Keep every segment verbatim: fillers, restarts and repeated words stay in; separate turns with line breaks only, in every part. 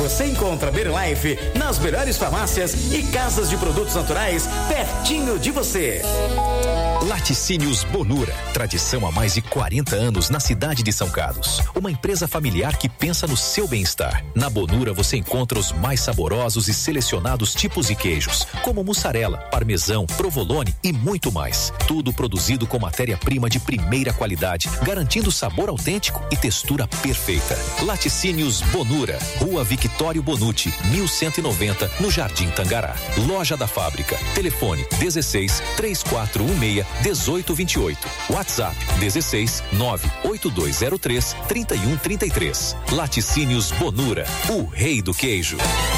Você encontra Berlife nas melhores farmácias e casas de produtos naturais pertinho de você.
Laticínios Bonura, tradição há mais de quarenta anos na cidade de São Carlos. Uma empresa familiar que pensa no seu bem-estar. Na Bonura você encontra os mais saborosos e selecionados tipos de queijos, como mussarela, parmesão, provolone e muito mais. Tudo produzido com matéria-prima de primeira qualidade, garantindo sabor autêntico e textura perfeita. Laticínios Bonura, Rua Victório Bonucci, mil cento e noventa, no Jardim Tangará. Loja da Fábrica. Telefone dezesseis, três quatro um seis, dezoito vinte e oito. WhatsApp dezesseis, nove oito dois zero três, trinta e um trinta e três. Laticínios Bonura, o rei do queijo.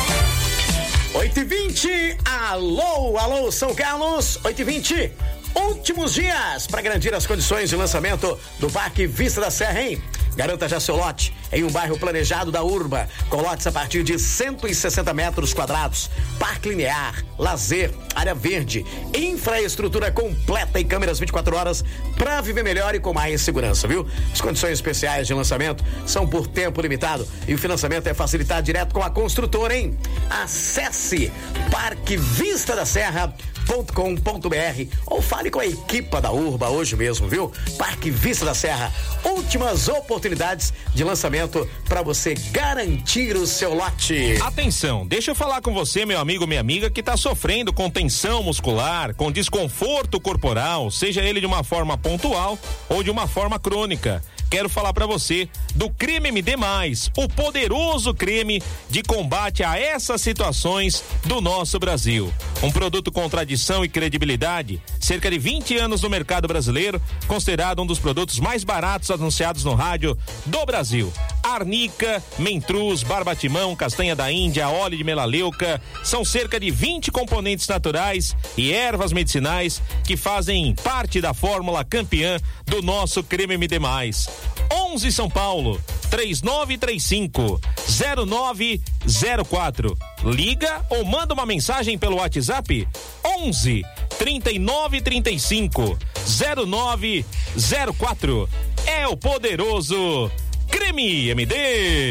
oito e vinte, alô, alô, São Carlos, oito e vinte. Últimos dias para garantir as condições de lançamento do Parque Vista da Serra, hein? Garanta já seu lote em um bairro planejado da Urba, com lotes a partir de cento e sessenta metros quadrados, parque linear, lazer, área verde, infraestrutura completa e câmeras vinte e quatro horas para viver melhor e com mais segurança, viu? As condições especiais de lançamento são por tempo limitado e o financiamento é facilitado direto com a construtora, hein? Acesse Parque Vista da Serra ponto com ponto br ou fale com a equipa da Urba hoje mesmo, viu? Parque Vista da Serra, últimas oportunidades de lançamento para você garantir o seu lote.
Atenção, deixa eu falar com você, meu amigo, minha amiga, que tá sofrendo com tensão muscular, com desconforto corporal, seja ele de uma forma pontual ou de uma forma crônica. Quero falar pra você do Creme M D mais, o poderoso creme de combate a essas situações do nosso Brasil. Um produto com tradição e credibilidade, cerca de vinte anos no mercado brasileiro, considerado um dos produtos mais baratos anunciados no rádio do Brasil. Arnica, mentruz, barbatimão, castanha da Índia, óleo de melaleuca, são cerca de vinte componentes naturais e ervas medicinais que fazem parte da fórmula campeã do nosso Creme M D mais. onze São Paulo, três nove três cinco, zero nove zero quatro. Liga ou manda uma mensagem pelo WhatsApp onze, trinta e nove, trinta e cinco, zero nove zero quatro. É o poderoso Creme M D.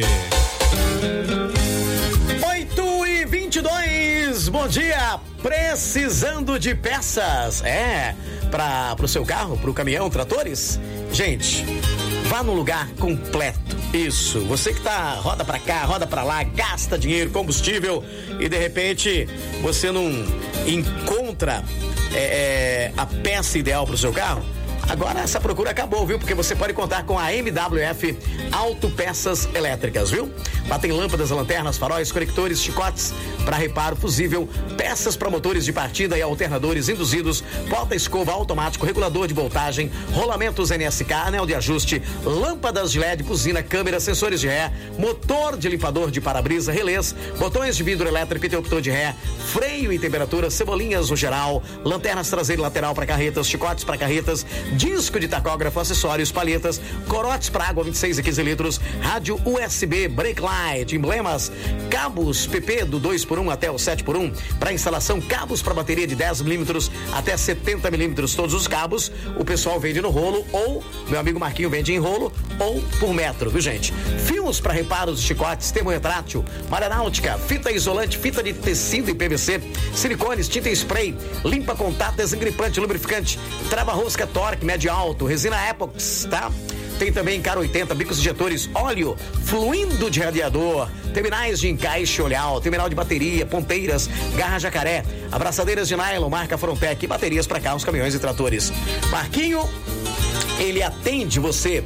oito e vinte e dois, bom dia. Precisando de peças? É, para pro seu carro, pro caminhão, tratores? Gente, vá no lugar completo. Isso, você que tá, roda pra cá, roda pra lá, gasta dinheiro, combustível e de repente você não encontra é, é, a peça ideal pro seu carro. Agora essa procura acabou, viu? Porque você pode contar com a M W F Autopeças Elétricas, viu? Lá tem lâmpadas, lanternas, faróis, conectores, chicotes para reparo, fusível, peças para motores de partida e alternadores induzidos, porta-escova automático, regulador de voltagem, rolamentos N S K, anel de ajuste, lâmpadas de L E D, buzina, câmera, sensores de ré, motor de limpador de para-brisa, relés, botões de vidro elétrico e interruptor de ré, freio e temperatura, cebolinhas no geral, lanternas traseira e lateral para carretas, chicotes para carretas, disco de tacógrafo, acessórios, palhetas, corotes para água vinte e seis e quinze litros, rádio U S B, brake light, emblemas, cabos P P do dois por um até o sete por um, para instalação, cabos para bateria de dez milímetros até setenta milímetros, todos os cabos, o pessoal vende no rolo ou, meu amigo Marquinho vende em rolo ou por metro, viu gente? Fios para reparos, chicotes, termorretrátil, malha náutica, fita isolante, fita de tecido e P V C, silicones, tinta e spray, limpa contato, desengripante, lubrificante, trava-rosca, torque, médio alto, resina Epox, tá? Tem também cara oitenta, bicos injetores, óleo, fluindo de radiador, terminais de encaixe oleal, terminal de bateria, ponteiras, garra jacaré, abraçadeiras de nylon, marca Frontec e baterias para carros, caminhões e tratores. Marquinho, ele atende você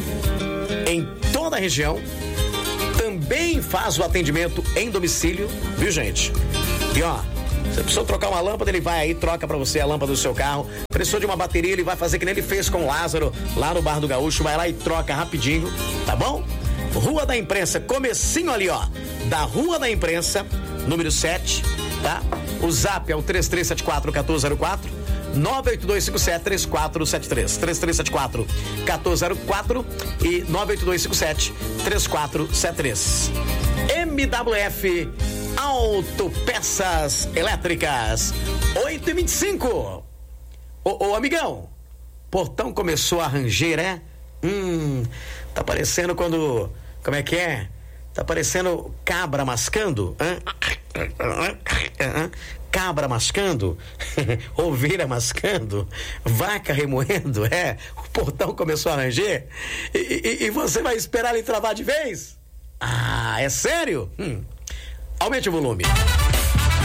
em toda a região, também faz o atendimento em domicílio, viu gente? E ó, você precisou trocar uma lâmpada, ele vai aí, troca pra você a lâmpada do seu carro. Precisou de uma bateria, ele vai fazer que nem ele fez com o Lázaro, lá no Bar do Gaúcho, vai lá e troca rapidinho, tá bom? Rua da Imprensa, comecinho ali, ó, da Rua da Imprensa, número sete, tá? O zap é o três três sete quatro, um quatro zero quatro, nove oito dois cinco sete, três quatro sete três, três três sete quatro, um quatro zero quatro e nove oito dois cinco sete, três quatro sete três. M W F Autopeças Elétricas, oito e vinte e cinco. Ô, ô, amigão, portão começou a ranger, é? Hum, tá parecendo quando, como é que é? Tá parecendo cabra mascando? Hã? Cabra mascando? Ovelha mascando? Vaca remoendo? É, o portão começou a ranger? E, e, e você vai esperar ele travar de vez? Ah, é sério? Hum. Aumente o volume.